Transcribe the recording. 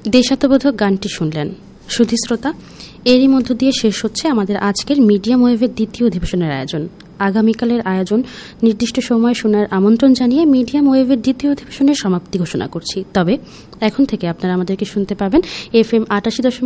দেশাত্মবোধক গানটি শুনলেন। সুধী শ্রোতা, এরই মধ্য দিয়ে শেষ হচ্ছে আমাদের আজকের মিডিয়াম ওয়েভের দ্বিতীয় অধিবেশনের আয়োজন। আগামীকালের আয়োজন নির্দিষ্ট সময়ে শোনার আমন্ত্রণ জানিয়ে মিডিয়াম ওয়েভের দ্বিতীয় অধিবেশনের সমাপ্তি ঘোষণা করছি। তবে এখন থেকে আপনারা আমাদেরকে শুনতে পাবেন FM ৮৮